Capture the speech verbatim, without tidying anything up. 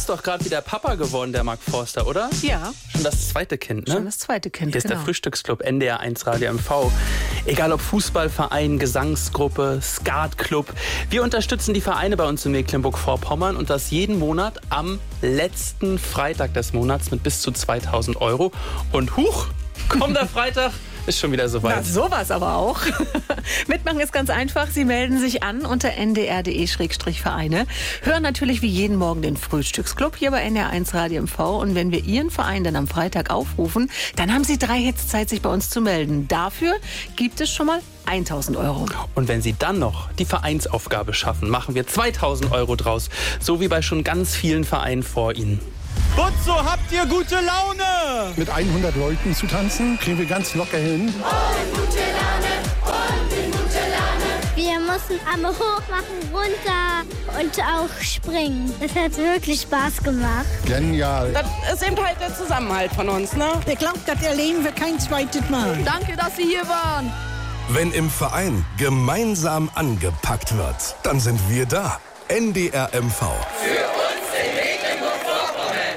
ist doch gerade wieder Papa geworden, der Mark Forster, oder? Ja. Schon das zweite Kind, ne? Schon das zweite Kind, Hier ist genau. der Frühstücksclub N D R eins Radio M V. Egal ob Fußballverein, Gesangsgruppe, Skatclub. Wir unterstützen die Vereine bei uns in Mecklenburg-Vorpommern und das jeden Monat am letzten Freitag des Monats mit bis zu zweitausend Euro. Und huch, kommender Freitag ist schon wieder soweit. Na, sowas aber auch. Mitmachen ist ganz einfach. Sie melden sich an unter n d r punkt d e Schrägstrich Vereine. Hören natürlich wie jeden Morgen den Frühstücksclub hier bei N D R eins Radio M V. Und wenn wir Ihren Verein dann am Freitag aufrufen, dann haben Sie drei Hits Zeit, sich bei uns zu melden. Dafür gibt es schon mal tausend Euro. Und wenn Sie dann noch die Vereinsaufgabe schaffen, machen wir zweitausend Euro draus. So wie bei schon ganz vielen Vereinen vor Ihnen. Butzo, habt ihr gute Laune? Mit hundert Leuten zu tanzen, kriegen wir ganz locker hin. Und gute Laune, und gute Laune. Wir mussten Arme hoch machen, runter und auch springen. Das hat wirklich Spaß gemacht. Genial. Das ist eben halt der Zusammenhalt von uns, ne? Ich glaube, das erleben wir kein zweites Mal. Danke, dass Sie hier waren. Wenn im Verein gemeinsam angepackt wird, dann sind wir da. N D R M V.